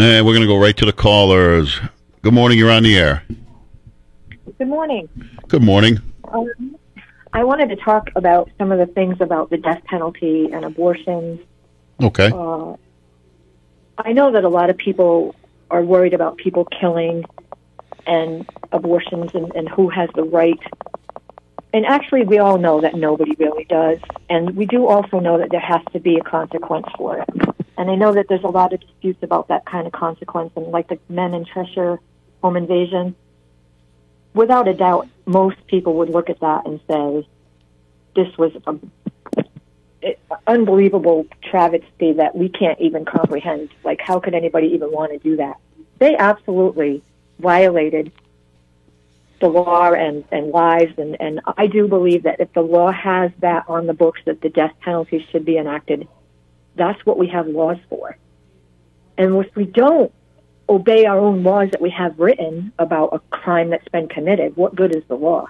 And we're going to go right to the callers. Good morning. You're on the air. Good morning. Good morning. I wanted to talk about some of the things about the death penalty and abortions. Okay. I know that a lot of people are worried about people killing and abortions and who has the right. And actually, we all know that nobody really does. And we do also know that there has to be a consequence for it. And I know that there's a lot of disputes about that kind of consequence. And like the Men in Cheshire home invasion, without a doubt, most people would look at that and say, this was an unbelievable travesty that we can't even comprehend. Like, how could anybody even want to do that? They absolutely violated the law and lives, and I do believe that if the law has that on the books that the death penalty should be enacted, that's what we have laws for. And if we don't obey our own laws that we have written about a crime that's been committed, what good is the law?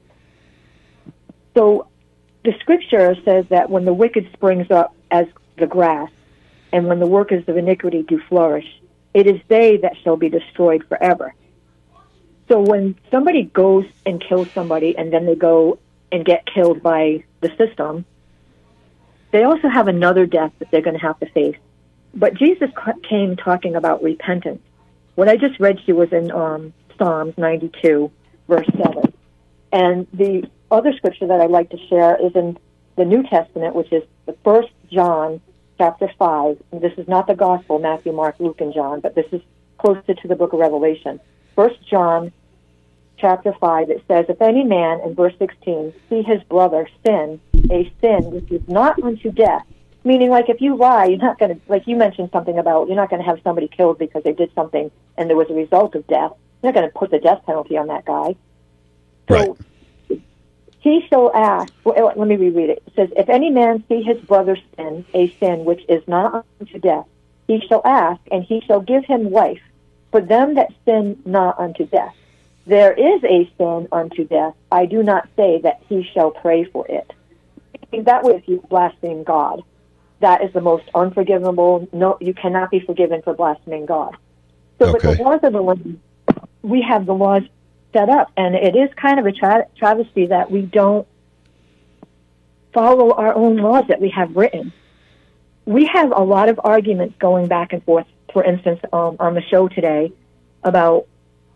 So the scripture says that when the wicked springs up as the grass, and when the workers of iniquity do flourish, it is they that shall be destroyed forever. So when somebody goes and kills somebody and then they go and get killed by the system, they also have another death that they're going to have to face. But Jesus came talking about repentance. What I just read to you was in Psalms 92, verse 7. And the other scripture that I'd like to share is in the New Testament, which is the 1 John chapter 5. And this is not the Gospel, Matthew, Mark, Luke, and John, but this is closer to the book of Revelation. 1 John chapter 5, it says, if any man, in verse 16, see his brother sin, a sin which is not unto death, meaning like if you lie, you're not going to, like you mentioned something about, you're not going to have somebody killed because they did something and there was a result of death. You're not going to put the death penalty on that guy. So he shall ask, well, let me reread it. It says, if any man see his brother sin, a sin which is not unto death, he shall ask, and he shall give him life for them that sin not unto death. There is a sin unto death. I do not say that he shall pray for it. That way, if you blaspheme God, that is the most unforgivable. No, you cannot be forgiven for blaspheming God. So, but the laws of the land, we have the laws set up, and it is kind of a travesty that we don't follow our own laws that we have written. We have a lot of arguments going back and forth, for instance, on the show today about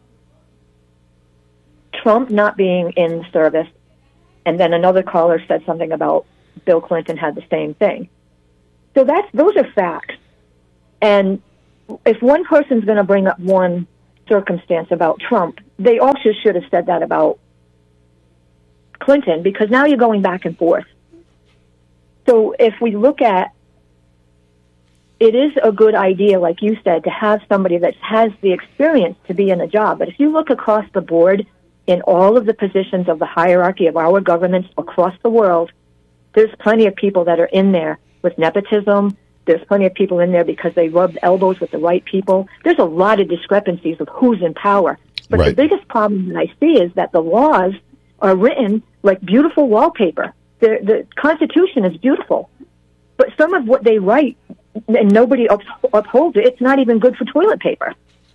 Trump not being in service, and then another caller said something about Bill Clinton had the same thing. So those are facts. And if one person's going to bring up one circumstance about Trump, they also should have said that about Clinton, because now you're going back and forth. So if we look at, it is a good idea, like you said, to have somebody that has the experience to be in a job. But if you look across the board in all of the positions of the hierarchy of our governments across the world, there's plenty of people that are in there with nepotism. There's plenty of people in there because they rubbed elbows with the right people. There's a lot of discrepancies of who's in power. But the biggest problem that I see is that the laws are written like beautiful wallpaper. The Constitution is beautiful. But some of what they write, and nobody upholds it, it's not even good for toilet paper.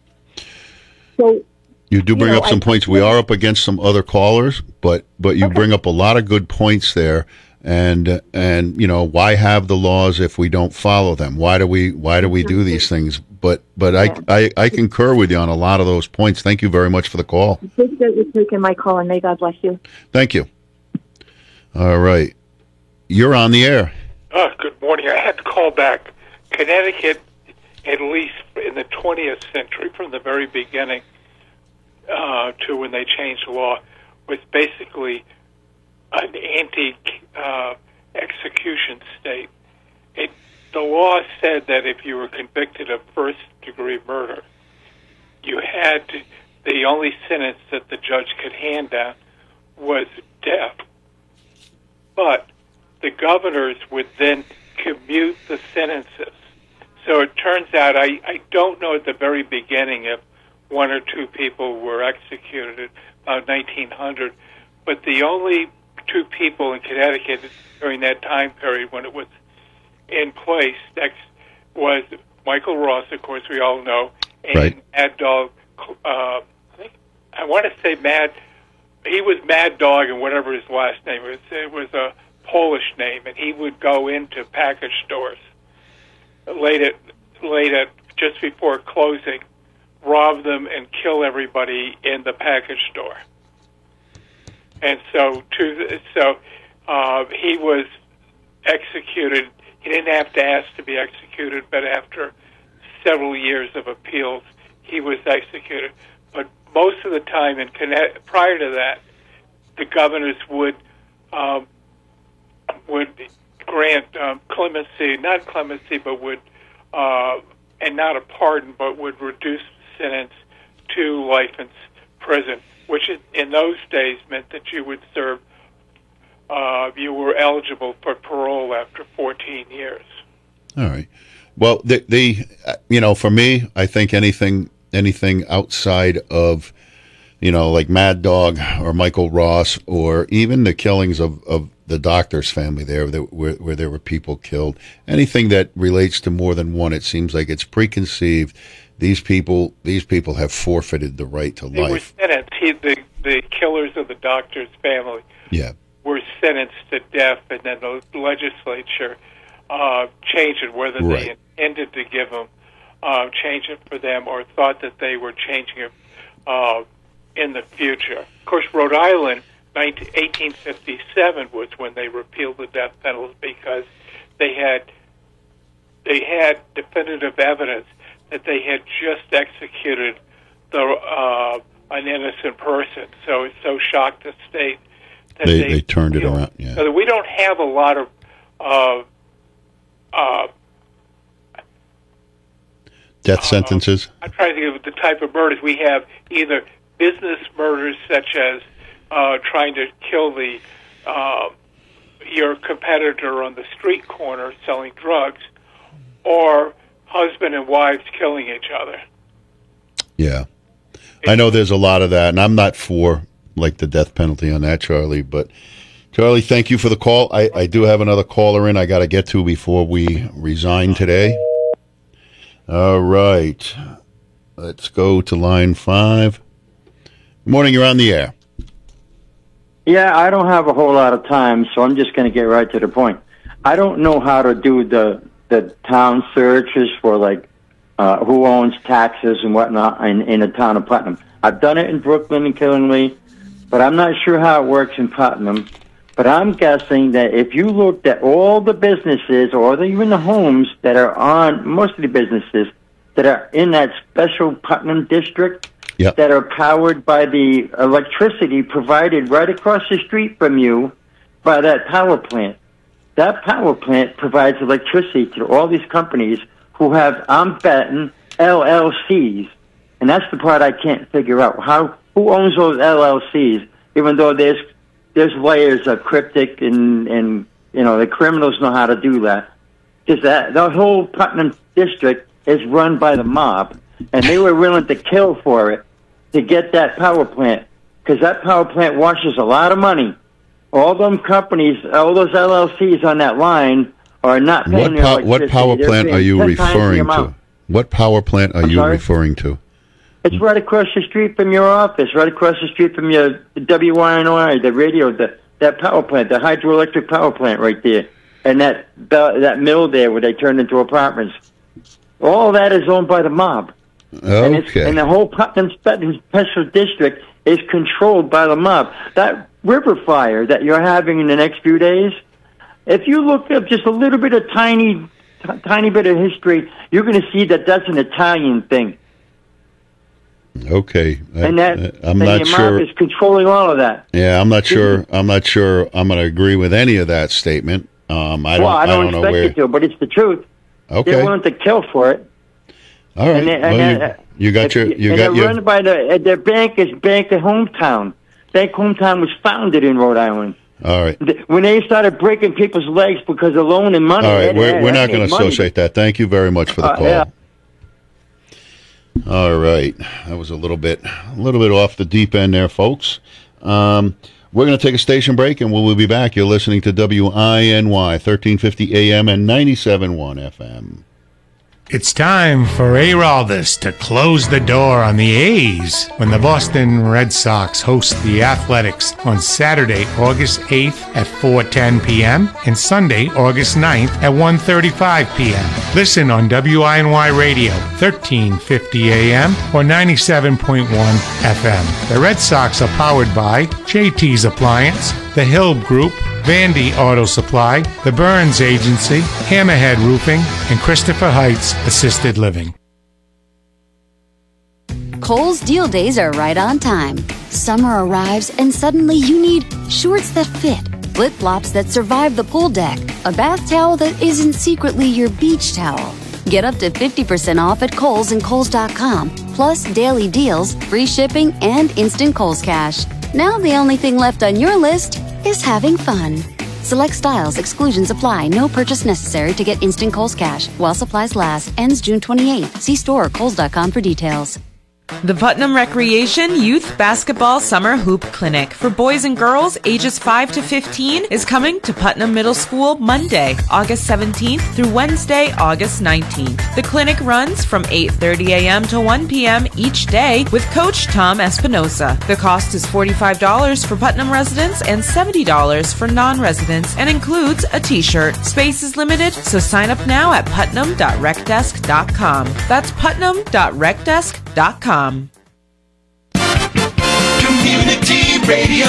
So you do bring up some points. We are up against some other callers, but you bring up a lot of good points there. And why have the laws if we don't follow them? Why do we do these things? But I concur with you on a lot of those points. Thank you very much for the call. I appreciate you taking my call, and may God bless you. Thank you. All right, you're on the air. Good morning. I had to call back. Connecticut, at least in the 20th century, from the very beginning to when they changed the law, was basically an anti-execution state. The law said that if you were convicted of first-degree murder, you had to, the only sentence that the judge could hand down was death. But the governors would then commute the sentences. So it turns out, I don't know at the very beginning if one or two people were executed about 1900, but the only two people in Connecticut during that time period when it was in place was Michael Ross, of course, we all know, and Right. Mad Dog. I want to say he was Mad Dog, and whatever his last name was, it was a Polish name, and he would go into package stores late at just before closing, rob them, and kill everybody in the package store. And so he was executed. He didn't have to ask to be executed, but after several years of appeals, he was executed. But most of the time, prior to that, the governors would grant clemency, not clemency, but would and not a pardon, but would reduce the sentence to life in prison, which in those days meant that you would serve. You were eligible for parole after 14 years. All right. Well, for me, I think anything outside of, like Mad Dog or Michael Ross, or even the killings of the doctor's family there, where there were people killed, anything that relates to more than one, it seems like it's preconceived. These people have forfeited the right to life. They were sentenced. The killers of the doctor's family. Yeah. Were sentenced to death, and then the legislature changed it, whether they intended to give them, change it for them, or thought that they were changing it in the future. Of course, Rhode Island, 1857 was when they repealed the death penalty, because they had definitive evidence that they had just executed an innocent person. So it so shocked the state. They turned it around. Yeah. So we don't have a lot of death sentences. I'm trying to think of the type of murders we have. Either business murders, such as trying to kill your competitor on the street corner selling drugs, or husband and wives killing each other. Yeah, I know there's a lot of that, and I'm not for the death penalty on that, Charlie. But Charlie, thank you for the call. I do have another caller in I got to get to before we resign today. All right. Let's go to line 5. Good morning, you're on the air. Yeah, I don't have a whole lot of time, so I'm just going to get right to the point. I don't know how to do the town searches for, who owns taxes and whatnot in the town of Putnam. I've done it in Brooklyn and Killingly, but I'm not sure how it works in Putnam. But I'm guessing that if you looked at all the businesses, or even the homes that are on, most of the businesses that are in that special Putnam district, yep, that are powered by the electricity provided right across the street from you by that power plant. That power plant provides electricity to all these companies who have, I'm betting, LLCs. And that's the part I can't figure out. Who owns those LLCs, even though there's layers of cryptic and the criminals know how to do that. Because the whole Putnam district is run by the mob, and they were willing to kill for it to get that power plant, because that power plant washes a lot of money. All them companies, all those LLCs on that line are not paying their electricity. What power plant are you referring to? What power plant are you referring to? It's right across the street from your office, right across the street from your WYNY, the radio, that power plant, the hydroelectric power plant right there, and that mill there where they turned into apartments. All that is owned by the mob. Okay. And the whole Putnam Special District is controlled by the mob. That river fire that you're having in the next few days, if you look up just a little bit of tiny bit of history, you're going to see that that's an Italian thing. Okay, I'm not sure. The mob is controlling all of that. Yeah, I'm not sure. I'm not sure. I'm going to agree with any of that statement. I don't know where. You to, but it's the truth. Okay, they're willing to kill for it. All right. They're run by their bank is Bank of Hometown. Bank Hometown was founded in Rhode Island. All right. When they started breaking people's legs because of loan and money. All right, we're not going to associate that. Thank you very much for the call. Yeah. All right, that was a little bit off the deep end there, folks. We're going to take a station break, and we'll be back. You're listening to WINY 1350 AM and 97.1 FM. It's time for Araldus to close the door on the A's when the Boston Red Sox host the Athletics on Saturday, August 8th at 4:10 p.m. and Sunday, August 9th at 1:35 p.m. Listen on WINY Radio, 1350 a.m. or 97.1 FM. The Red Sox are powered by JT's Appliance, The Hill Group, Vandy Auto Supply, The Burns Agency, Hammerhead Roofing, and Christopher Heights Assisted Living. Kohl's Deal Days are right on time. Summer arrives and suddenly you need shorts that fit, flip-flops that survive the pool deck, a bath towel that isn't secretly your beach towel. Get up to 50% off at Kohl's and Kohls.com, plus daily deals, free shipping, and instant Kohl's Cash. Now the only thing left on your list is having fun. Select styles, exclusions apply. No purchase necessary to get instant Kohl's Cash. While supplies last. Ends June 28th. See store or Kohls.com for details. The Putnam Recreation Youth Basketball Summer Hoop Clinic for boys and girls ages 5 to 15 is coming to Putnam Middle School Monday, August 17th through Wednesday, August 19th. The clinic runs from 8:30 a.m. to 1 p.m. each day with Coach Tom Espinosa. The cost is $45 for Putnam residents and $70 for non-residents and includes a t-shirt. Space is limited, so sign up now at putnam.recdesk.com. That's putnam.recdesk.com. Community Radio,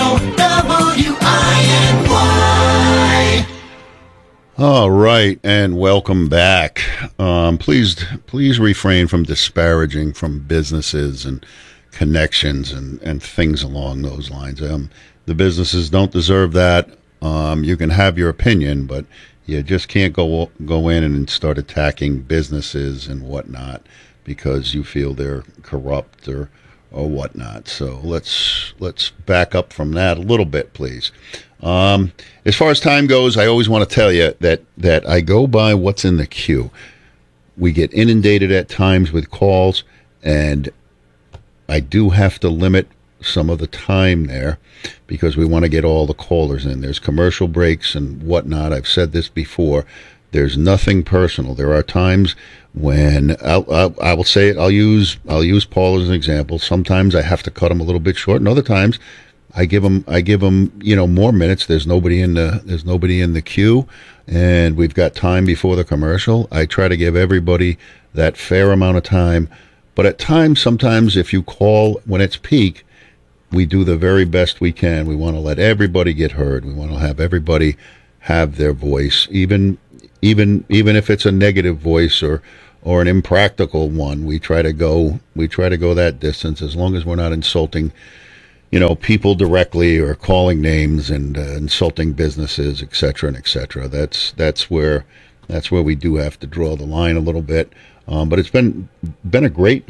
WINY. All right, and welcome back. Please refrain from disparaging from businesses and connections and things along those lines. The businesses don't deserve that. You can have your opinion, but you just can't go in and start attacking businesses and whatnot because you feel they're corrupt or whatnot. So let's back up from that a little bit, please. As far as time goes, I always want to tell you that I go by what's in the queue. We get inundated at times with calls, and I do have to limit some of the time there because we want to get all the callers in. There's commercial breaks and whatnot. I've said this before. There's nothing personal. There are times when I will say it. I'll use Paul as an example. Sometimes I have to cut him a little bit short, and other times I give him more minutes. There's nobody in the queue, and we've got time before the commercial. I try to give everybody that fair amount of time, but at times, sometimes if you call when it's peak, we do the very best we can. We want to let everybody get heard. We want to have everybody have their voice, even if it's a negative voice or an impractical one. We try to go that distance as long as we're not insulting, people directly or calling names and insulting businesses, et cetera, and et cetera. That's where we do have to draw the line a little bit. But it's been a great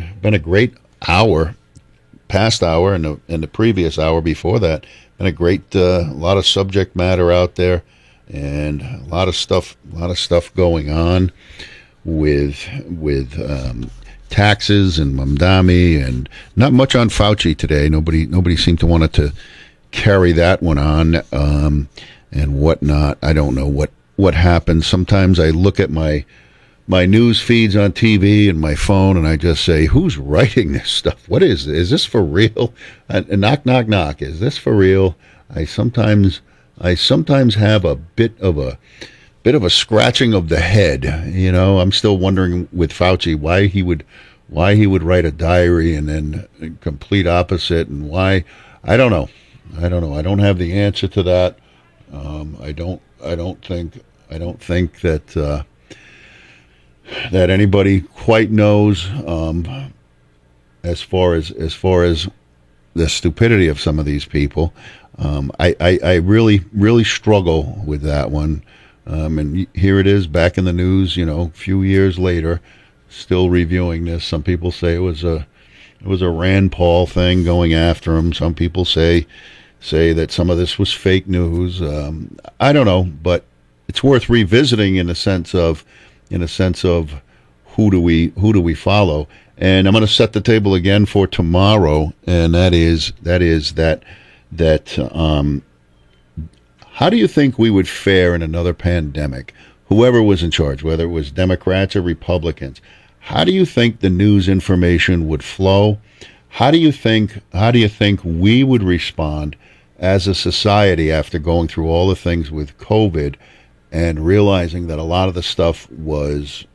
past hour and the previous hour before that. Been a great lot of subject matter out there. And a lot of stuff going on with taxes and Mamdani, and not much on Fauci today. Nobody seemed to want to carry that one on and whatnot. I don't know what happened. Sometimes I look at my news feeds on TV and my phone, and I just say, "Who's writing this stuff? What is this for real?" And knock, knock, knock. Is this for real? I sometimes have a bit of a scratching of the head. I'm still wondering with Fauci why he would write a diary and then complete opposite, and why. I don't know. I don't have the answer to that. I don't think that anybody quite knows as far as the stupidity of some of these people. I really struggle with that one. And here it is back in the news, a few years later, still reviewing this. Some people say it was a Rand Paul thing going after him. Some people say that some of this was fake news. I don't know, but it's worth revisiting in a sense of who do we follow. And I'm going to set the table again for tomorrow, and that is how do you think we would fare in another pandemic? Whoever was in charge, whether it was Democrats or Republicans, how do you think the news information would flow? How do you think we would respond as a society after going through all the things with COVID and realizing that a lot of the stuff was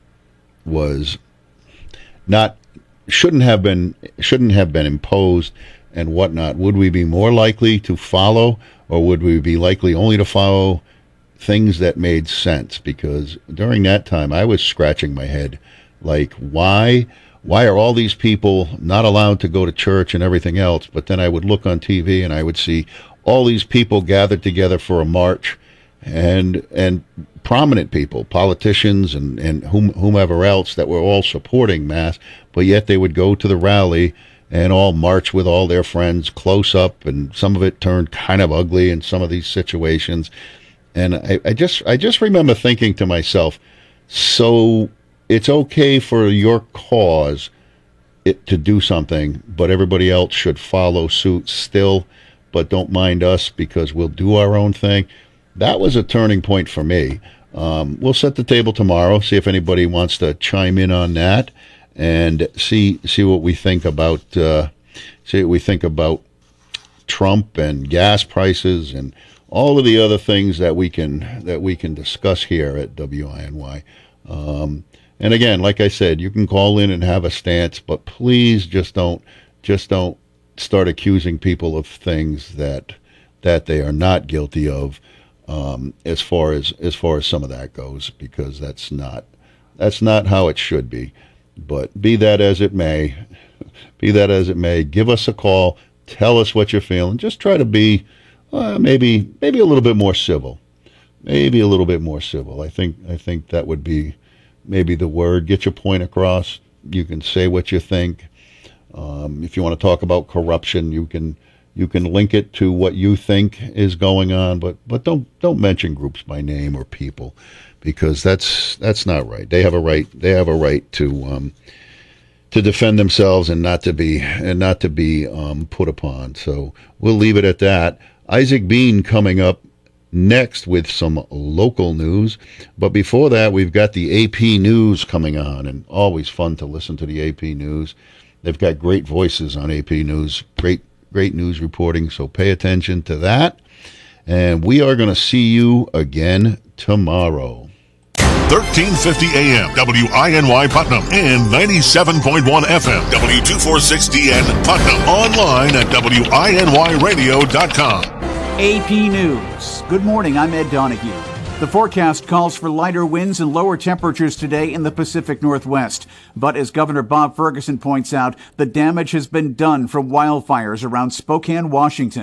not shouldn't have been imposed and whatnot? Would we be more likely to follow, or would we be likely only to follow things that made sense? Because during that time, I was scratching my head, like, why are all these people not allowed to go to church and everything else? But then I would look on TV and I would see all these people gathered together for a march, and prominent people, politicians and whomever else, that were all supporting mass, but yet they would go to the rally and all march with all their friends close up, and some of it turned kind of ugly in some of these situations. And I just remember thinking to myself, so it's okay for your cause to do something, but everybody else should follow suit still, but don't mind us because we'll do our own thing. That was a turning point for me. We'll set the table tomorrow, see if anybody wants to chime in on that, and see what we think about Trump and gas prices and all of the other things that we can discuss here at WINY. And again, like I said, you can call in and have a stance, but please just don't start accusing people of things that they are not guilty of. As far as some of that goes, because that's not how it should be. But be that as it may, give us a call, tell us what you're feeling. Just try to be maybe a little bit more civil. I think that would be maybe the word. Get your point across. You can say what you think. If you want to talk about corruption, you can link it to what you think is going on, but don't mention groups by name or people, because that's not right. They have a right to defend themselves and not to be put upon. So we'll leave it at that. Isaac Bean coming up next with some local news, but before that, we've got the AP News coming on, and always fun to listen to the AP News. They've got great voices on AP News, great news reporting, so pay attention to that. And we are going to see you again tomorrow. 1350 AM, WINY Putnam, and 97.1 FM, W246DN Putnam. Online at WINYradio.com. AP News. Good morning, I'm Ed Donahue. The forecast calls for lighter winds and lower temperatures today in the Pacific Northwest. But as Governor Bob Ferguson points out, the damage has been done from wildfires around Spokane, Washington.